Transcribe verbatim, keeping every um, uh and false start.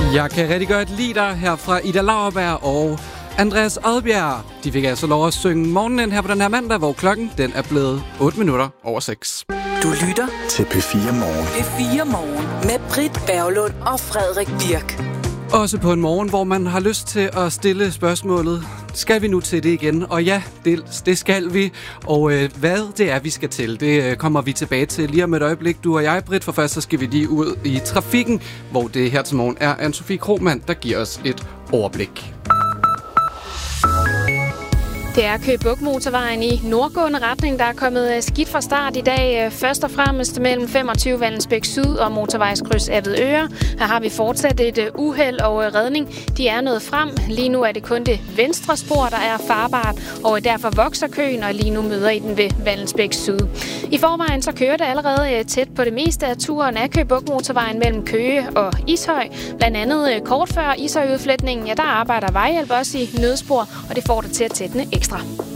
Jeg kan rigtig godt lide dig her fra Ida Lauerberg og Andreas Odbjerg. De fik altså lov at synge morgenen her på den her mandag, hvor klokken den er blevet otte minutter over seks. Du lytter til P fire Morgen. P fire Morgen med Britt Berglund og Frederik Birk. Også på en morgen, hvor man har lyst til at stille spørgsmålet, skal vi nu til det igen? Og ja, det, det skal vi. Og øh, hvad det er, vi skal til, det øh, kommer vi tilbage til lige om et øjeblik. Du og jeg, Britt, for først så skal vi lige ud i trafikken, hvor det her til morgen er Anne-Sophie Krohmann, der giver os et overblik. Det er Køge Bugt motorvejen i nordgående retning, der er kommet skidt fra start i dag. Først og fremmest mellem femogtyve Vallensbæk Syd og motorvejskryds Avedøre. Her har vi fortsat et uheld og redning. De er nået frem. Lige nu er det kun det venstre spor, der er farbart, og derfor vokser køen, og lige nu møder I den ved Vallensbæk Syd. I forvejen så kører det allerede tæt på det meste af turen af Køge Bugt motorvejen mellem Køge og Ishøj. Blandt andet kort før Ishøj-udfletningen, ja, der arbejder vejhjælp også i nødspor, og det får det til at tætne ekstra.